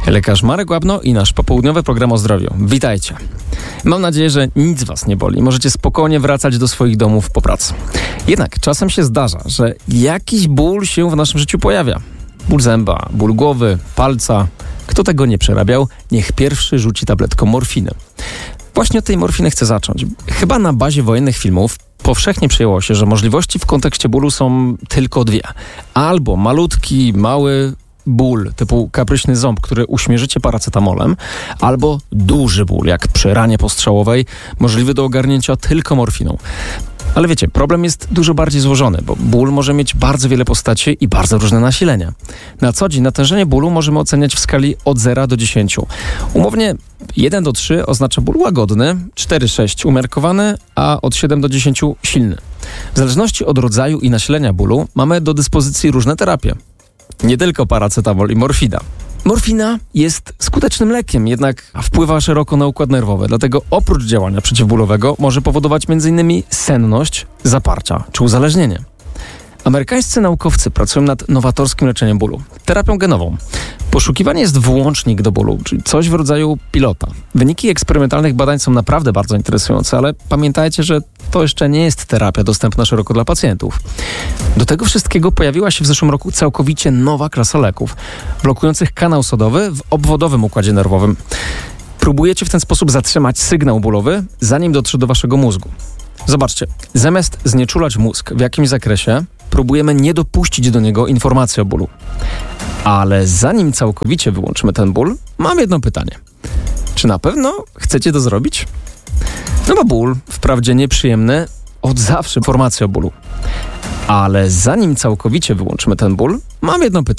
Lekarz Marek Łabno i nasz popołudniowy program o zdrowiu. Witajcie. Mam nadzieję, że nic was nie boli. Możecie spokojnie wracać do swoich domów po pracy. Jednak czasem się zdarza, że jakiś ból się w naszym życiu pojawia. Ból zęba, ból głowy, palca. Kto tego nie przerabiał, niech pierwszy rzuci tabletką morfiny. Właśnie od tej morfiny chcę zacząć. Chyba na bazie wojennych filmów powszechnie przyjęło się, że możliwości w kontekście bólu są tylko dwie. Albo malutki, mały ból typu kapryśny ząb, który uśmierzycie paracetamolem, albo duży ból, jak przy ranie postrzałowej, możliwy do ogarnięcia tylko morfiną. Ale wiecie, problem jest dużo bardziej złożony, bo ból może mieć bardzo wiele postaci i bardzo różne nasilenia. Na co dzień natężenie bólu możemy oceniać w skali od 0 do 10. Umownie 1 do 3 oznacza ból łagodny, 4-6 umiarkowany, a od 7 do 10 silny. W zależności od rodzaju i nasilenia bólu mamy do dyspozycji różne terapie. Nie tylko paracetamol i morfina. Morfina jest skutecznym lekiem, jednak wpływa szeroko na układ nerwowy, dlatego oprócz działania przeciwbólowego może powodować m.in. senność, zaparcia czy uzależnienie. Amerykańscy naukowcy pracują nad nowatorskim leczeniem bólu, terapią genową. Poszukiwany jest włącznik do bólu, czyli coś w rodzaju pilota. Wyniki eksperymentalnych badań są naprawdę bardzo interesujące, ale pamiętajcie, że to jeszcze nie jest terapia dostępna szeroko dla pacjentów. Do tego wszystkiego pojawiła się w zeszłym roku całkowicie nowa klasa leków, blokujących kanał sodowy w obwodowym układzie nerwowym. Próbujecie w ten sposób zatrzymać sygnał bólowy, zanim dotrze do waszego mózgu. Zobaczcie, zamiast znieczulać mózg w jakimś zakresie, próbujemy nie dopuścić do niego informacji o bólu. Ale zanim całkowicie wyłączymy ten ból, mam jedno pytanie. Czy na pewno chcecie to zrobić? No bo ból, wprawdzie nieprzyjemny, od zawsze informacje o bólu. Ale zanim całkowicie wyłączymy ten ból, mam jedno pytanie.